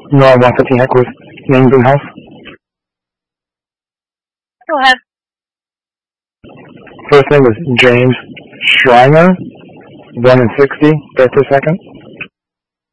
Nora 115 Heck with names and house. Go ahead. First name is James Schreiner, born in 60, birthday second.